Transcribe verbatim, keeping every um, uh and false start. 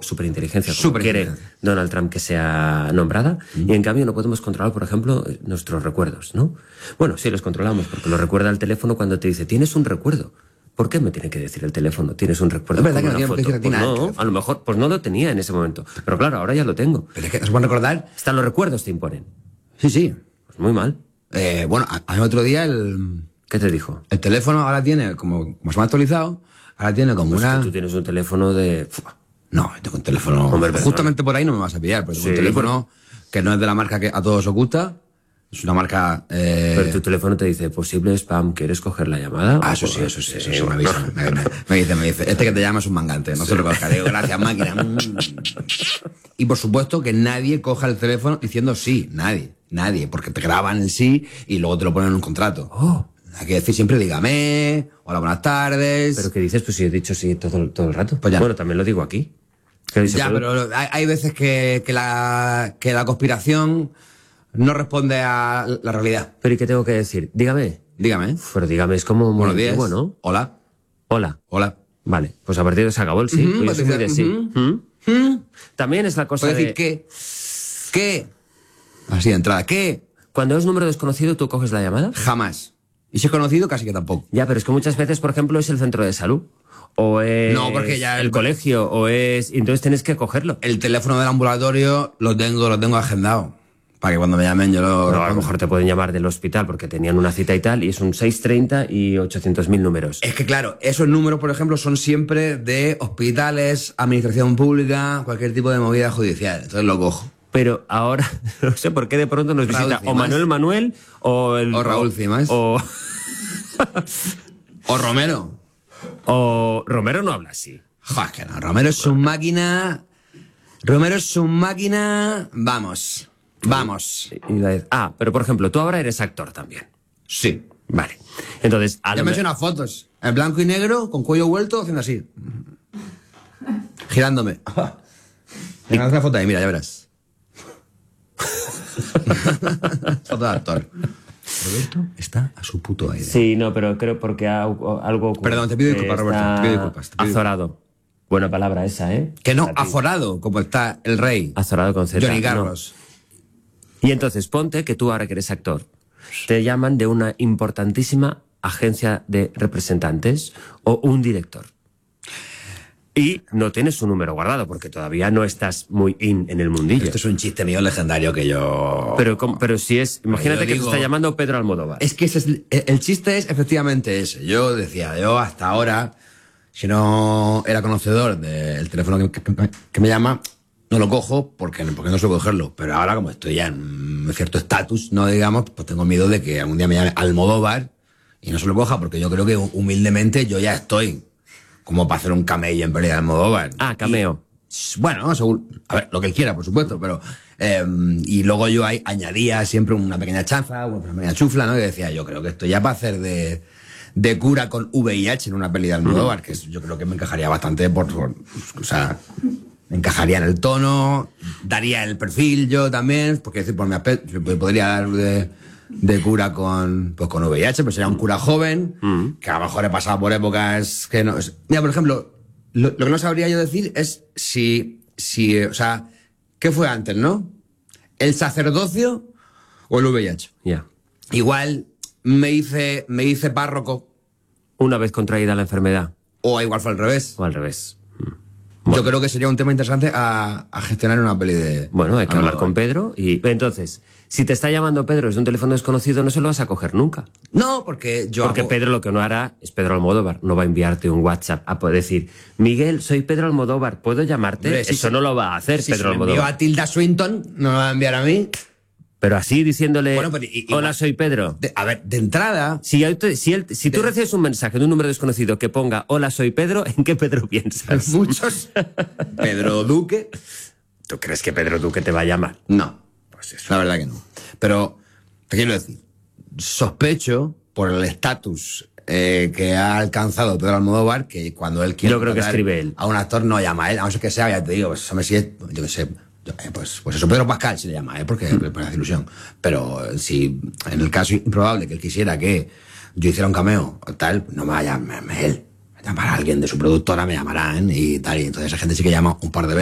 superinteligencia, como quiere Donald Trump que sea nombrada, mm. y en cambio no podemos controlar, por ejemplo, nuestros recuerdos, ¿no? Bueno, sí los controlamos, porque lo recuerda el teléfono cuando te dice, tienes un recuerdo. ¿Por qué me tiene que decir el teléfono? ¿Tienes un recuerdo? Es verdad que no tiene que decir pues no, a lo mejor pues no lo tenía en ese momento. Pero claro, ahora ya lo tengo. Pero es que, ¿os van a recordar? Hasta los recuerdos te imponen. Sí, sí. Pues muy mal. Eh, bueno, a, a otro día el... ¿Qué te dijo? El teléfono ahora tiene, como, como se me ha actualizado, ahora tiene como pues una... Que tú tienes un teléfono de... No, tengo un teléfono... Hombre, justamente por ahí no me vas a pillar, porque tengo sí, un teléfono pero... que no es de la marca que a todos os gusta. Es una marca... Eh... Pero tu teléfono te dice, posible spam, ¿quieres coger la llamada? Ah, eso sí, eso sí, eso sí, me avisa. Me, me, me dice, me dice, este que te llama es un mangante, no sí. se lo cogeré. Gracias, máquina. Y por supuesto que nadie coja el teléfono diciendo sí, nadie, nadie, porque te graban el sí y luego te lo ponen en un contrato. Oh. Hay que decir siempre, dígame, hola, buenas tardes. ¿Pero qué dices? Pues si he dicho sí todo, todo el rato. Pues ya. Bueno, también lo digo aquí. Ya, pero hay, hay veces que, que, la, que la conspiración... no responde a la realidad. ¿Pero y qué tengo que decir? Dígame. Dígame. Pero dígame, es como muy Buenos días. antiguo, ¿no? Hola. Hola. Hola. Vale, pues a partir de se acabó el sí. Uh-huh, pues yo soy de sí. Uh-huh. Uh-huh. También es la cosa Puedes de... decir qué. ¿Qué? Así de entrada. ¿Qué? Cuando es número desconocido, ¿tú coges la llamada? Jamás. Y si es conocido, casi que tampoco. Ya, pero es que muchas veces, por ejemplo, es el centro de salud. O es no, porque ya el, el colegio, o es... Entonces tienes que cogerlo. El teléfono del ambulatorio lo tengo, lo tengo agendado. Para que cuando me llamen yo lo... No, a lo mejor te pueden llamar del hospital porque tenían una cita y tal, y es un seiscientos treinta y ochocientos mil números. Es que claro, esos números, por ejemplo, son siempre de hospitales, administración pública, cualquier tipo de movida judicial. Entonces lo cojo. Pero ahora, no sé por qué de pronto nos visita o Manuel Manuel o el... O Raúl Cimas. O... o Romero. O Romero no habla así. Joder, que no. Romero es su máquina... Romero es su máquina... Vamos... Vamos. Y la de... Ah, pero por ejemplo, tú ahora eres actor también. Sí. Vale. Entonces... Ya me he hecho unas fotos. En blanco y negro, con cuello vuelto, haciendo así. Girándome. Venga, haz una foto ahí, mira, ya verás. Foto de actor. Roberto está a su puto aire. Sí, no, pero creo porque ha, algo... Perdón, te pido disculpas, Roberto. Te pido disculpas. Te pido azorado. Disculpas. Buena palabra esa, ¿eh? Que no, aforado, como está el rey. Azorado con Z. Johnny Garros. No. Y entonces ponte que tú ahora que eres actor, te llaman de una importantísima agencia de representantes o un director. Y no tienes su número guardado porque todavía no estás muy in en el mundillo. Esto es un chiste mío legendario que yo... Pero, pero si es... Imagínate que digo, te está llamando Pedro Almodóvar. Es que ese es, el chiste es efectivamente ese. Yo decía, yo hasta ahora, si no era conocedor del teléfono que, que, que me llama... No lo cojo porque, porque no suelo cogerlo. Pero ahora, como estoy ya en cierto estatus, no digamos, pues tengo miedo de que algún día me llame Almodóvar y no se lo coja, porque yo creo que humildemente yo ya estoy como para hacer un camello en peli de Almodóvar. Ah, cameo. Y, bueno, seguro, a ver, lo que él quiera, por supuesto, pero... Eh, y luego yo ahí añadía siempre una pequeña chanza, una pequeña chufla, ¿no? Y decía, yo creo que esto ya para hacer de, de cura con V I H en una peli de Almodóvar, que es, yo creo que me encajaría bastante por... por o sea... encajaría en el tono, daría el perfil yo también, porque decir, por mi aspecto, podría dar de, de cura con, pues con V I H, pero sería un cura joven, mm. que a lo mejor he pasado por épocas que no... Mira, por ejemplo, lo, lo que no sabría yo decir es si, si, o sea, ¿qué fue antes, no? ¿El sacerdocio o el V I H? Ya. Yeah. Igual me hice, me hice párroco. Una vez contraída la enfermedad. O igual fue al revés. O al revés. Bueno. Yo creo que sería un tema interesante a, a gestionar una peli de... Bueno, hay que hablar con Pedro y... Entonces, si te está llamando Pedro desde un teléfono desconocido, no se lo vas a coger nunca. No, porque yo Porque hago... Pedro lo que no hará es Pedro Almodóvar. No va a enviarte un WhatsApp a poder decir, Miguel, soy Pedro Almodóvar, ¿puedo llamarte? Hombre, Eso si no se... lo va a hacer si Pedro se Almodóvar. Si a Tilda Swinton, no me va a enviar a mí... Pero así diciéndole, bueno, pero, y, y, hola, soy Pedro. De, a ver, de entrada... Si, si, él, si tú de... recibes un mensaje de un número desconocido que ponga, hola, soy Pedro, ¿en qué Pedro piensas? Muchos. Pedro Duque. ¿Tú crees que Pedro Duque te va a llamar? No, pues eso. La verdad que no. Pero, te quiero decir, sospecho, por el estatus eh, que ha alcanzado Pedro Almodóvar, que cuando él quiere... Yo creo que escribe él. A un actor no llama a él, a no ser que sea, ya te digo, pues, hombre, si es, yo qué sé... Pues, pues eso, Pedro Pascal se le llama, ¿eh? Porque me hace ilusión. Pero si en el caso improbable que él quisiera que yo hiciera un cameo o tal, no me va a llamar él. Me llamará alguien de su productora, me llamarán y tal. Y entonces esa gente sí que llama un par de veces.